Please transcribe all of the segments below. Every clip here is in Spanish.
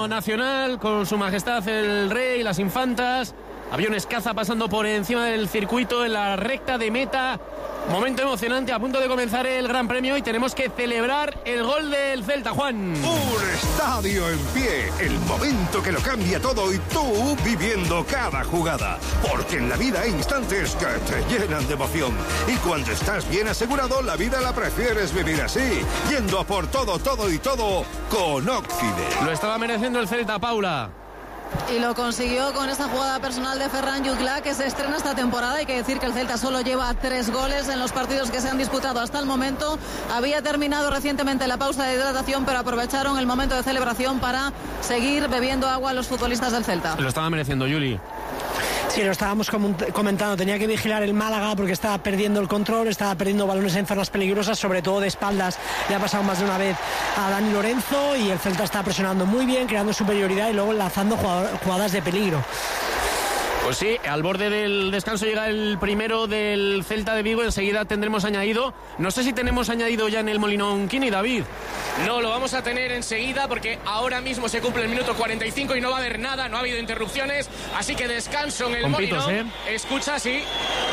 himno nacional con su majestad el rey, las infantas. Aviones caza pasando por encima del circuito en la recta de meta. Momento emocionante, a punto de comenzar el Gran Premio y tenemos que celebrar el gol del Celta, Juan. Un estadio en pie, el momento que lo cambia todo y tú viviendo cada jugada. Porque en la vida hay instantes que te llenan de emoción. Y cuando estás bien asegurado, la vida la prefieres vivir así, yendo a por todo, todo y todo con Occident. Lo estaba mereciendo el Celta, Paula. Y lo consiguió con esa jugada personal de Ferran Jutgla, que se estrena esta temporada. Hay que decir que el Celta solo lleva 3 goles en los partidos que se han disputado hasta el momento. Había terminado recientemente la pausa de hidratación, pero aprovecharon el momento de celebración para seguir bebiendo agua los futbolistas del Celta. Lo estaba mereciendo, Juli. Sí, lo estábamos comentando, tenía que vigilar el Málaga porque estaba perdiendo el control, estaba perdiendo balones en zonas peligrosas, sobre todo de espaldas. Le ha pasado más de una vez a Dani Lorenzo y el Celta está presionando muy bien, creando superioridad y luego lanzando jugadas de peligro. Pues sí, al borde del descanso llega el primero del Celta de Vigo. Enseguida tendremos añadido. No sé si tenemos añadido ya en el Molinón Kini, David. No, lo vamos a tener enseguida porque ahora mismo se cumple el minuto 45 y no va a haber nada, no ha habido interrupciones. Así que descanso en el Molinón. Escucha, sí.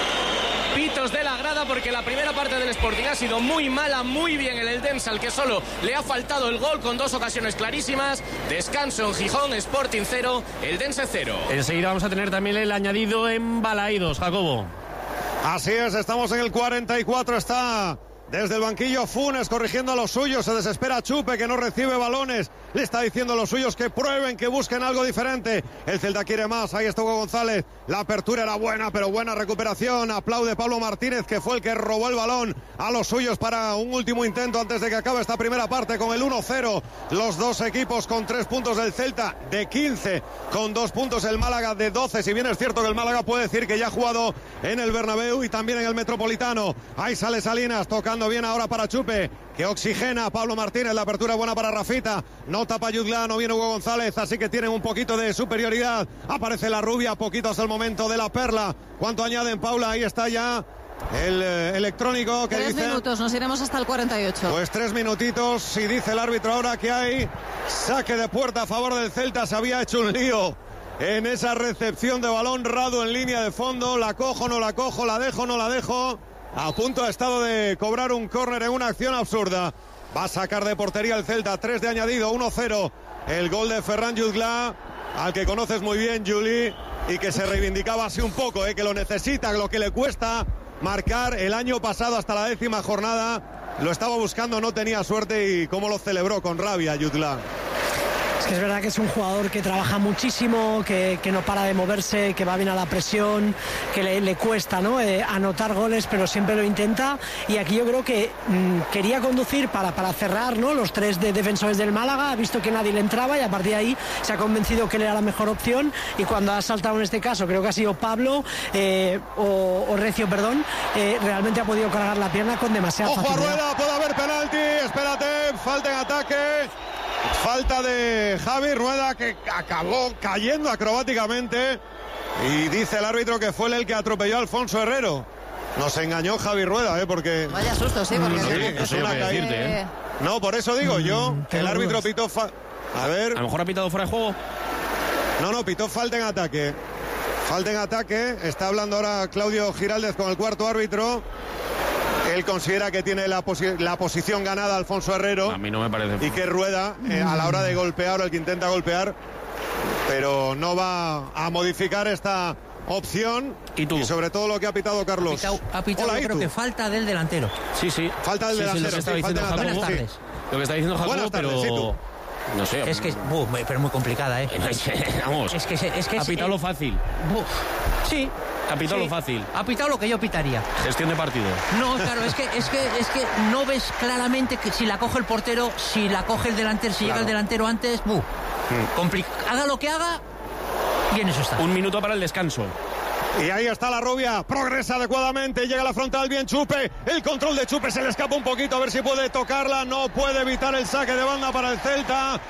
Pitos de la grada porque la primera parte del Sporting ha sido muy mala, muy bien el Eldense, al que solo le ha faltado el gol con 2 ocasiones clarísimas. Descanso en Gijón, Sporting 0, Eldense 0. Enseguida vamos a tener también el añadido en Balaídos, Jacobo. Así es, estamos en el 44, está desde el banquillo Funes corrigiendo a los suyos, se desespera Chupe que no recibe balones, le está diciendo a los suyos que prueben, que busquen algo diferente. El Celta quiere más, ahí está Hugo González, la apertura era buena, pero buena recuperación, aplaude Pablo Martínez que fue el que robó el balón a los suyos para un último intento antes de que acabe esta primera parte con el 1-0, los dos equipos con 3 puntos del Celta de 15, con 2 puntos el Málaga de 12, si bien es cierto que el Málaga puede decir que ya ha jugado en el Bernabéu y también en el Metropolitano. Ahí sale Salinas, tocando bien ahora para Chupe, que oxigena a Pablo Martínez, la apertura buena para Rafita, no tapa Jutgla, no viene Hugo González, así que tienen un poquito de superioridad, aparece la rubia, poquito hasta el momento de la perla. ¿Cuánto añaden, Paula? Ahí está ya el electrónico que 3 dice... minutos, nos iremos hasta el 48. Pues 3 minutitos y dice el árbitro ahora que hay saque de puerta a favor del Celta. Se había hecho un lío en esa recepción de balón, Radu en línea de fondo, la cojo, no la cojo, la dejo, no la dejo. A punto ha estado de cobrar un córner en una acción absurda. Va a sacar de portería el Celta, 3 de añadido, 1-0. El gol de Ferran Jutgla, al que conoces muy bien, Juli, y que se reivindicaba así un poco, que lo necesita, lo que le cuesta marcar el año pasado hasta la 10ª jornada. Lo estaba buscando, no tenía suerte y cómo lo celebró con rabia Jutgla. Es que es verdad que es un jugador que trabaja muchísimo, que no para de moverse, que va bien a la presión, que le cuesta, ¿no? Anotar goles, pero siempre lo intenta. Y aquí yo creo que quería conducir para cerrar, ¿no? Los 3 de defensores del Málaga, ha visto que nadie le entraba y a partir de ahí se ha convencido que él era la mejor opción. Y cuando ha saltado en este caso, creo que ha sido Pablo o Recio, perdón, realmente ha podido cargar la pierna con demasiada facilidad. Ojo a Rueda, puede haber penalti, espérate, falta en ataque. Falta de Javi Rueda que acabó cayendo acrobáticamente y dice el árbitro que fue el que atropelló a Alfonso Herrero. Nos engañó Javi Rueda, porque... Vaya susto, sí, porque... Sí, es una caída. No, por eso digo yo, el árbitro pitó... A ver... A lo mejor ha pitado fuera de juego. No, pitó falta en ataque. Falta en ataque. Está hablando ahora Claudio Giraldez con el cuarto árbitro. Él considera que tiene la posición ganada Alfonso Herrero. A mí no me parece. Y que Rueda, a la hora de golpear, o el que intenta golpear, pero no va a modificar esta opción. Y sobre todo lo que ha pitado Carlos. Ha pitado yo creo que falta del delantero. Sí. Falta del delantero. Buenas tardes. Lo que está diciendo Jacobo, pero... No sé. Es que pero muy complicada, Vamos. Es que ha pitado lo fácil. Sí. Ha pitado lo fácil. Ha pitado lo que yo pitaría. Gestión de partido. No, claro, es que no ves claramente que si la coge el portero, si la coge el delantero, si llega el delantero antes, haga lo que haga, y en eso está. 1 minuto para el descanso. Y ahí está la rubia, progresa adecuadamente, llega a la frontal, bien Chupe, el control de Chupe se le escapa un poquito, a ver si puede tocarla, no puede evitar el saque de banda para el Celta,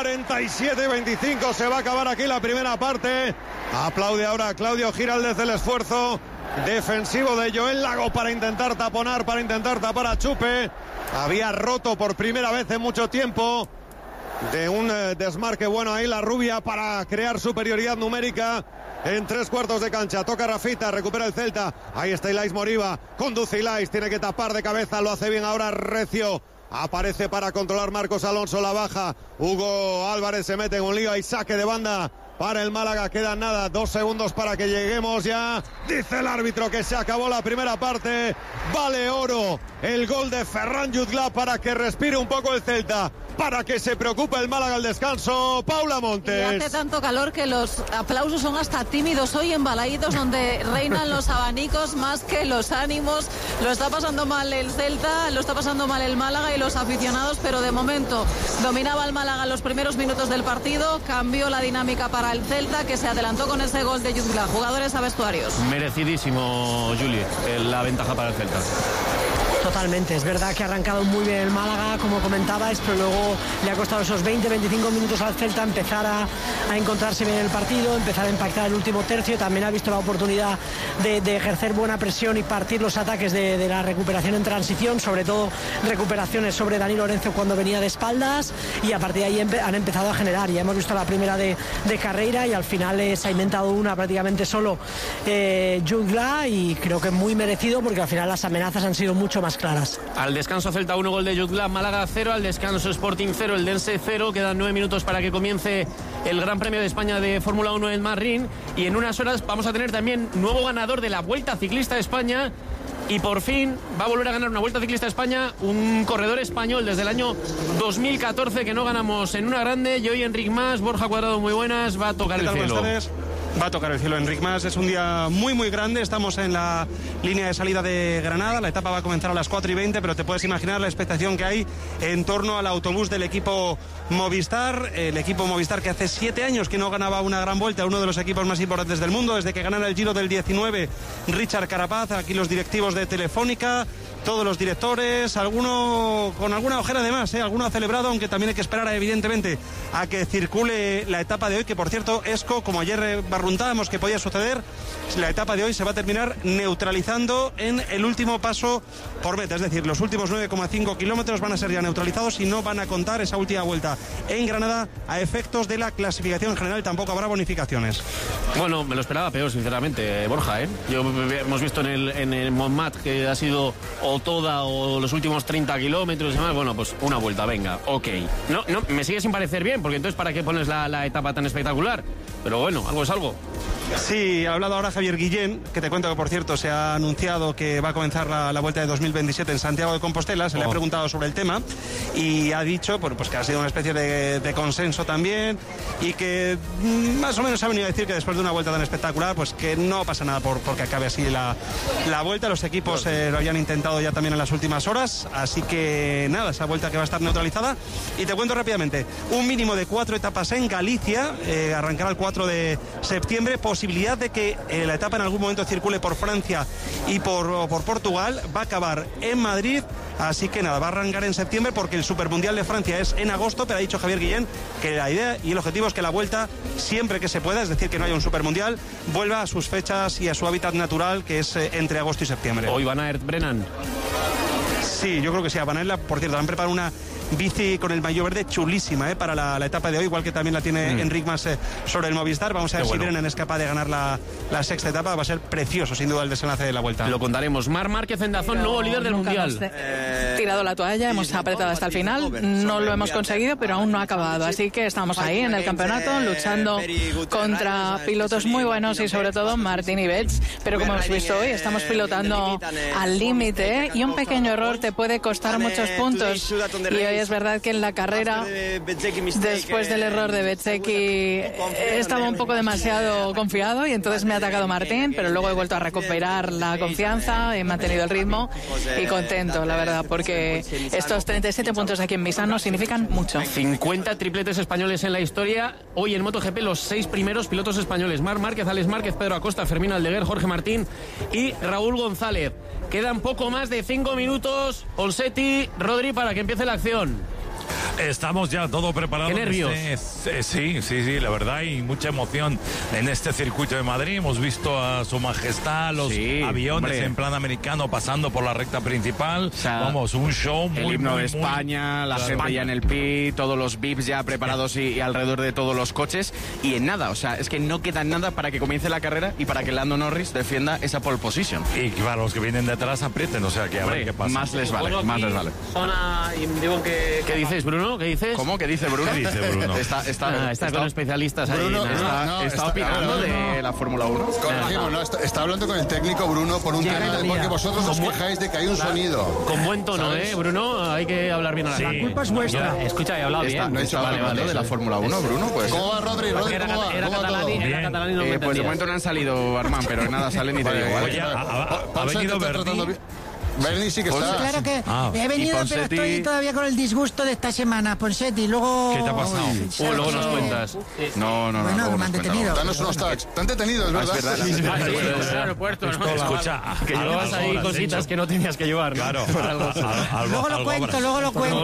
47-25, se va a acabar aquí la primera parte. Aplaude ahora Claudio Giraldez del esfuerzo defensivo de Joel Lago para intentar taponar, para intentar tapar a Chupe. Había roto por primera vez en mucho tiempo de un desmarque bueno ahí la rubia para crear superioridad numérica en 3/4 de cancha. Toca Rafita, recupera el Celta. Ahí está Ilais Moriba, conduce Ilais, tiene que tapar de cabeza, lo hace bien ahora Recio. Aparece para controlar Marcos Alonso, la baja. Hugo Álvarez se mete en un lío, hay saque de banda para el Málaga. Quedan 2 segundos para que lleguemos ya. Dice el árbitro que se acabó la primera parte. Vale oro el gol de Ferran Jutgla para que respire un poco el Celta, para que se preocupe el Málaga al descanso. Paula Montes. Y hace tanto calor que los aplausos son hasta tímidos hoy en Balaídos, donde reinan los abanicos más que los ánimos. Lo está pasando mal el Celta, lo está pasando mal el Málaga y los aficionados, pero de momento dominaba el Málaga los primeros minutos del partido, cambió la dinámica para el Celta, que se adelantó con ese gol de Jutgla. Jugadores a vestuarios. Merecidísimo, Juli, la ventaja para el Celta. Totalmente, es verdad que ha arrancado muy bien el Málaga, como comentabais, pero luego le ha costado esos 20-25 minutos al Celta empezar a encontrarse bien en el partido, empezar a impactar el último tercio. También ha visto la oportunidad de ejercer buena presión y partir los ataques de la recuperación en transición, sobre todo recuperaciones sobre Dani Lorenzo cuando venía de espaldas, y a partir de ahí han empezado a generar. Ya hemos visto la primera de Carreira y al final se ha inventado una prácticamente solo Jutgla, y creo que muy merecido porque al final las amenazas han sido mucho más claras. Al descanso Celta 1, gol de Jutgla, Málaga 0, al descanso Sporting 0, el Dense 0, quedan 9 minutos para que comience el Gran Premio de España de Fórmula 1 en Marrín, y en unas horas vamos a tener también nuevo ganador de la Vuelta Ciclista de España, y por fin va a volver a ganar una Vuelta Ciclista de España un corredor español desde el año 2014 que no ganamos en una grande, y hoy Enric Mas. Borja Cuadrado, muy buenas, va a tocar el cielo. Va a tocar el cielo Enric Mas, es un día muy muy grande, estamos en la línea de salida de Granada, la etapa va a comenzar a las 4:20, pero te puedes imaginar la expectación que hay en torno al autobús del equipo Movistar, el equipo Movistar que hace 7 años que no ganaba una gran vuelta, uno de los equipos más importantes del mundo, desde que ganara el Giro del 19 Richard Carapaz, aquí los directivos de Telefónica, todos los directores, alguno con alguna ojera de más, alguno ha celebrado, aunque también hay que esperar evidentemente a que circule la etapa de hoy, que por cierto, Esco, como ayer barruntábamos que podía suceder, la etapa de hoy se va a terminar neutralizando en el último paso por meta, es decir, los últimos 9,5 kilómetros van a ser ya neutralizados y no van a contar esa última vuelta en Granada a efectos de la clasificación general, tampoco habrá bonificaciones. Bueno, me lo esperaba peor, sinceramente, Borja, hemos visto en el Montmat que ha sido o toda o los últimos 30 kilómetros y demás. Bueno, pues una vuelta, venga, ok. No, me sigue sin parecer bien, porque entonces ¿para qué pones la etapa tan espectacular? Pero bueno, algo es algo. Sí, ha hablado ahora Javier Guillén, que te cuento que por cierto se ha anunciado que va a comenzar la vuelta de 2027 en Santiago de Compostela. Se le ha preguntado sobre el tema y ha dicho pues que ha sido una especie de consenso también, y que más o menos ha venido a decir que después de una vuelta tan espectacular pues que no pasa nada porque acabe así la vuelta. Los equipos lo habían intentado ya también en las últimas horas, así que nada, esa vuelta que va a estar neutralizada. Y te cuento rápidamente, un mínimo de 4 etapas en Galicia, arrancará el 4 de septiembre, posibilidad de que la etapa en algún momento circule por Francia y por Portugal, va a acabar en Madrid, así que nada, va a arrancar en septiembre porque el Supermundial de Francia es en agosto, pero ha dicho Javier Guillén que la idea y el objetivo es que la vuelta, siempre que se pueda, es decir, que no haya un Supermundial, vuelva a sus fechas y a su hábitat natural, que es entre agosto y septiembre. Hoy van a Brennan. Sí, yo creo que sí, a Van Aert, por cierto, han preparado una bici con el maillot verde chulísima para la etapa de hoy, igual que también la tiene Enric Mas sobre el Movistar. Vamos a ver si Brennan es capaz de ganar la sexta etapa. Va a ser precioso, sin duda, el desenlace de la vuelta. Lo contaremos. Marc Márquez en Dazón, nuevo líder del Mundial. Tirado la toalla, hemos apretado hasta el final, no lo hemos conseguido, pero aún no ha acabado, así que estamos ahí en el campeonato luchando contra pilotos muy buenos y sobre todo Martín Ibets, pero como hemos visto hoy estamos pilotando al límite y un pequeño error te puede costar muchos puntos, y hoy es verdad que en la carrera, después del error de Bezzecchi, estaba un poco demasiado confiado y entonces me ha atacado Martín, pero luego he vuelto a recuperar la confianza, he mantenido el ritmo y contento, la verdad, porque estos 37 puntos aquí en Misano significan mucho. 50 tripletes españoles en la historia. Hoy en MotoGP los 6 primeros pilotos españoles: Marc Márquez, Alex Márquez, Pedro Acosta, Fermín Aldeguer, Jorge Martín y Raúl González. Quedan poco más de 5 minutos, Olsetti, Rodri, para que empiece la acción. Estamos ya todo preparado. Qué nervios. Sí, la verdad, y mucha emoción en este circuito de Madrid. Hemos visto a Su Majestad, los aviones en plan americano pasando por la recta principal. O sea, vamos, un show muy, el himno muy, de España, la gente España. ya en el pit, todos los VIPs ya preparados y alrededor de todos los coches. Y en nada, o sea, es que no queda nada para que comience la carrera y para que Lando Norris defienda esa pole position. Y para los que vienen detrás aprieten, o sea, que a ver qué pasa. Más les vale, más les vale. ¿Qué dices, Bruno? ¿Qué dices? ¿Cómo? ¿Qué dice Bruno? ¿Qué dice Bruno? Está con especialistas ahí. Bruno, está opinando de la Fórmula 1. Corregimos, está hablando con el técnico Bruno por un tema porque vosotros os quejáis de que hay un sonido. Con buen tono, Bruno, hay que hablar bien a la La culpa es vuestra. Escucha, he hablado bien. No he hecho vale, de la Fórmula 1, Bruno. Pues. ¿Cómo va, Rodri? ¿Cómo va? Era catalán y no me Pues de momento no han salido, Armán, pero nada, salen y te digo. Oye, ha venido Bernie. Bernie sí que está. Claro que he venido, pero estoy todavía con el disgusto de esta semana, Ponseti. Luego... ¿Qué te ha pasado? Luego nos cuentas. No. Bueno, me han detenido. Danos unos tags. Te han detenido, es verdad. Es verdad. El aeropuerto, ¿no? Escucha, que llevas ahí cositas que no tenías que llevar, ¿no? Claro. Luego lo cuento. Algo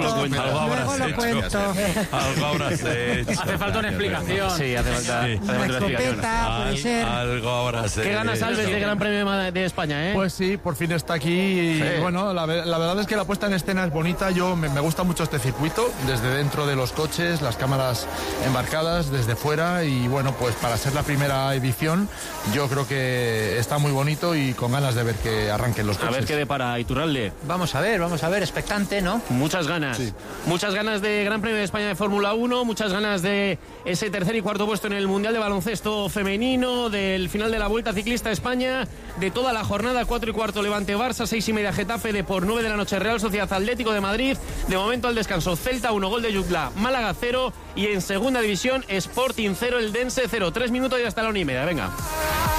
habrás hecho. Hace falta una explicación. Sí, hace falta Una escopeta, puede ser. Algo habrás hecho. ¿Qué ganas, Alves, de Gran Premio de España, Pues sí, por fin está aquí. Y bueno, la verdad es que la puesta en escena es bonita. Yo me gusta mucho este circuito, desde dentro de los coches, las cámaras embarcadas, desde fuera. Y bueno, pues para ser la primera edición, yo creo que está muy bonito y con ganas de ver que arranquen los coches. A ver qué depara Iturralde. Vamos a ver, expectante, ¿no? Muchas ganas. Sí. Muchas ganas de Gran Premio de España de Fórmula 1, muchas ganas de ese tercer y cuarto puesto en el Mundial de Baloncesto Femenino, del final de la Vuelta Ciclista a España, de toda la jornada, 4 y cuarto Levante Barça, 6 y media Getafe, de por 9 de la noche Real Sociedad Atlético de Madrid. De momento al descanso, Celta 1, gol de Jutla, Málaga 0 y en segunda división Sporting 0, el Dense 0. 3 minutos y hasta la 1:30, venga.